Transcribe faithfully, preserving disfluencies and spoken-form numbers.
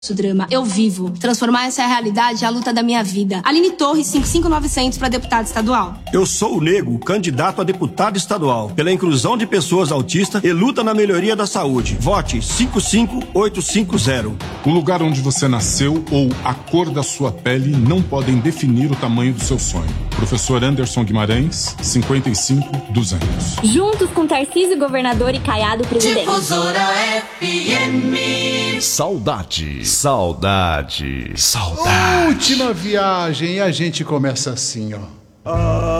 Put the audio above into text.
Isso, drama. Eu vivo. Transformar essa realidade é a luta da minha vida. Aline Torres, cinco cinco nove zero zero para deputado estadual. Eu sou o Nego, candidato a deputado estadual, pela inclusão de pessoas autistas e luta na melhoria da saúde. Vote cinco cinco oito cinco zero. O lugar onde você nasceu ou a cor da sua pele não podem definir o tamanho do seu sonho. Professor Anderson Guimarães, cinquenta e cinco duzentos. Juntos com Tarcísio, governador, e Caiado, presidente. Difusora F M. Saudade, saudade, saudade. Última viagem e a gente começa assim, ó.